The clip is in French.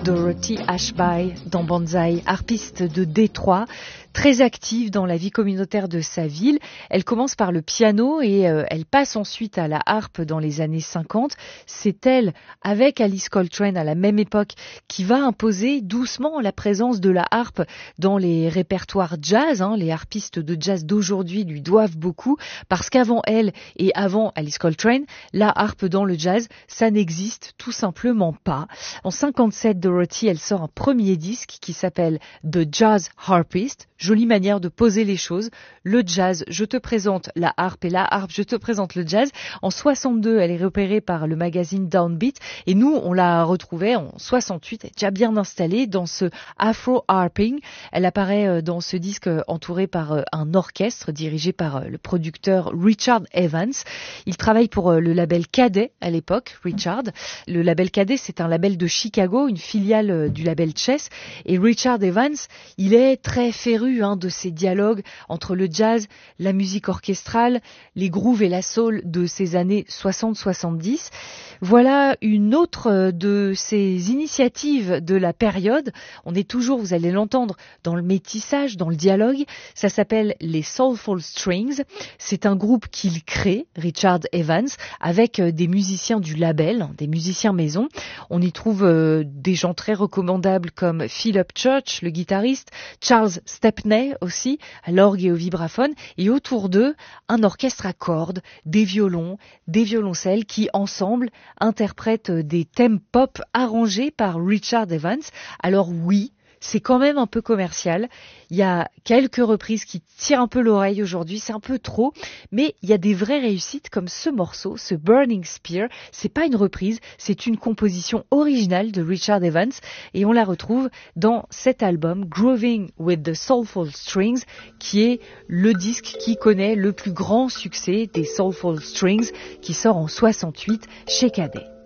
Dorothy Ashby dans Banzai, harpiste de Détroit, très active dans la vie communautaire de sa ville. Elle commence par le piano et elle passe ensuite à la harpe dans les années 50. C'est elle, avec Alice Coltrane à la même époque, qui va imposer doucement la présence de la harpe dans les répertoires jazz. Les harpistes de jazz d'aujourd'hui lui doivent beaucoup parce qu'avant elle et avant Alice Coltrane, la harpe dans le jazz, ça n'existe tout simplement pas. En 57, Dorothy, elle sort un premier disque qui s'appelle The Jazz Harpist. Jolie manière de poser les choses. Le jazz, je te présente la harpe, et la harpe, je te présente le jazz. En 62, elle est repérée par le magazine Downbeat et nous, on l'a retrouvée en 68, elle est déjà bien installée dans ce afro-harping. Elle apparaît dans ce disque entourée par un orchestre dirigé par le producteur Richard Evans. Il travaille pour le label Cadet à l'époque, Richard. Le label Cadet, c'est un label de Chicago, une filiale du label Chess. Et Richard Evans, il est très féru de ces dialogues entre le jazz, la musique orchestrale, les grooves et la soul de ces années 60-70. Voilà une autre de ces initiatives de la période. On est toujours, vous allez l'entendre, dans le métissage, dans le dialogue. Ça s'appelle les Soulful Strings. C'est un groupe qu'il crée, Richard Evans, avec des musiciens du label, des musiciens maison. On y trouve des gens très recommandables comme Philip Church, le guitariste, Charles Stepney aussi, à l'orgue et au vibraphone, et autour d'eux, un orchestre à cordes, des violons, des violoncelles qui, ensemble, interprètent des thèmes pop arrangés par Richard Evans. Alors oui, c'est quand même un peu commercial. Il y a quelques reprises qui tirent un peu l'oreille aujourd'hui, c'est un peu trop, mais il y a des vraies réussites comme ce morceau, ce Burning Spear. C'est pas une reprise, c'est une composition originale de Richard Evans et on la retrouve dans cet album Grooving with the Soulful Strings, qui est le disque qui connaît le plus grand succès des Soulful Strings, qui sort en 68 chez Cadet.